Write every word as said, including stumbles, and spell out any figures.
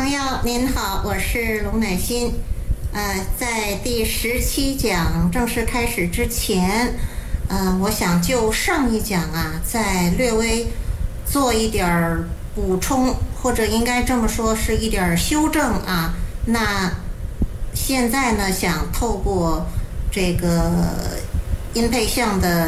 朋友您好，我是龙乃馨。呃，在第十七讲正式开始之前，呃，我想就上一讲啊，再略微做一点儿补充，或者应该这么说是一点儿修正啊。那现在呢，想透过这个音配项的